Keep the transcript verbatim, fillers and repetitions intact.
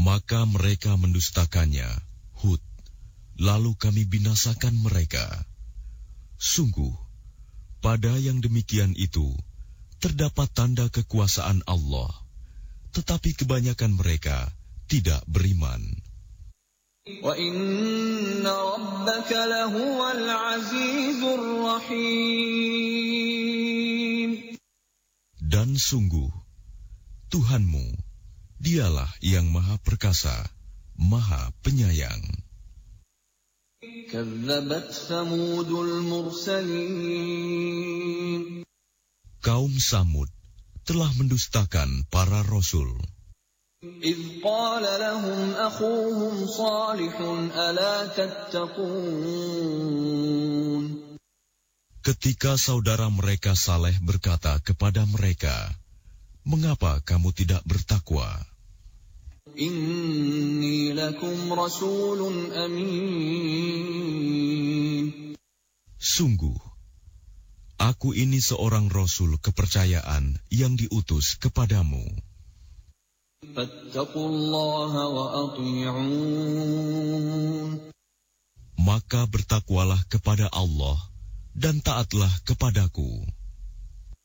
Maka mereka mendustakannya, Hud, lalu kami binasakan mereka. Sungguh, pada yang demikian itu, terdapat tanda kekuasaan Allah, tetapi kebanyakan mereka tidak beriman. Wa inna rabbaka lahuwal azizur rahim. Dan sungguh, Tuhanmu, dialah yang maha perkasa, maha penyayang. Kadzabat Samudul mursalin. Kaum Samud telah mendustakan para rasul. إذ قال لهم أخوهم صالح ألا تتقون. Ketika saudara mereka Saleh berkata kepada mereka, "Mengapa kamu tidak bertakwa?" Inni lakum rasulun amin. Sungguh, aku ini seorang rasul kepercayaan yang diutus kepadamu. Fattaqullaha wa ati'un. Maka bertakwalah kepada Allah dan taatlah kepadaku.